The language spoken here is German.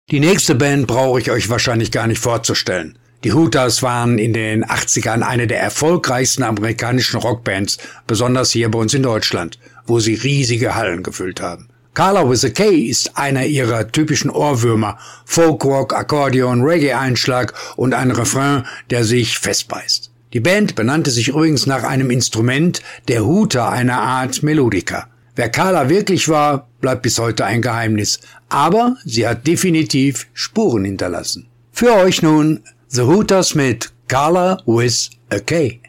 Die nächste Band brauche ich euch wahrscheinlich gar nicht vorzustellen. Die Hooters waren in den 80ern eine der erfolgreichsten amerikanischen Rockbands, besonders hier bei uns in Deutschland, wo sie riesige Hallen gefüllt haben. Carla with a K ist einer ihrer typischen Ohrwürmer, Folkrock, Akkordeon, Reggae-Einschlag und ein Refrain, der sich festbeißt. Die Band benannte sich übrigens nach einem Instrument, der Hooter, einer Art Melodica. Wer Carla wirklich war, bleibt bis heute ein Geheimnis, aber sie hat definitiv Spuren hinterlassen. Für euch nun The Hooters mit Carla with a K.